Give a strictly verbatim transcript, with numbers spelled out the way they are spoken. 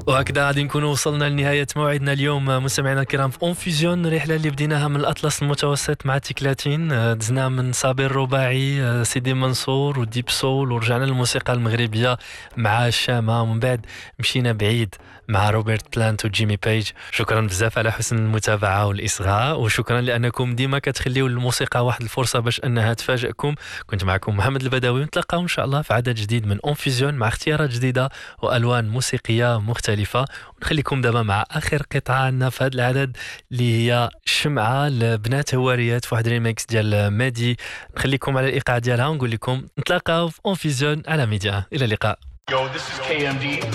وهكذا غادي نكونوا وصلنا لنهاية موعدنا اليوم مستمعينا الكرام في اونفيزيون، رحلة اللي بديناها من الأطلس المتوسط مع تيكلاتين، دزنا من صابر الرباعي سيدي منصور وديب سول ورجعنا للموسيقى المغربية مع الشامة، ومن بعد مشينا بعيد مع روبرت بلانت وجيمي بيج. شكرا بزاف على حسن المتابعة والإصغاء، وشكرا لأنكم ديما كتخليوا الموسيقى واحد الفرصة باش أنها تفاجئكم. كنت معكم محمد البدوي، ونتلقاو إن شاء الله في عدد جديد من اونفيزيون مع اختيارات جديدة وألوان موسيقية مختلفة. ونخليكم دابا مع آخر قطعة عندنا في هذا العدد اللي هي شمعة لبنات هواريات في واحد ريميكس ديال مادي. نخليكم على الإيقاع ديالها ونقول لكم نتلاقاو في اونفيزيون على ميديا. إلى اللقاء. Yo, this is K M D.